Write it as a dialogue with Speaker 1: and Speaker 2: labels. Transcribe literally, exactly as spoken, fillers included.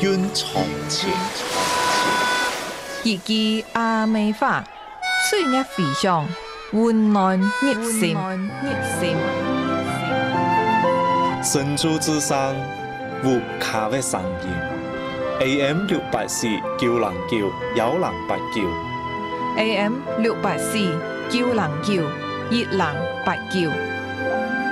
Speaker 1: 韵长情。
Speaker 2: 一支阿妹花，水月飞翔，温暖入心。入心。
Speaker 1: 神州之声，有卡的声音。A M 六八四九零九幺零八九
Speaker 2: A M 六八四九零九一零八九。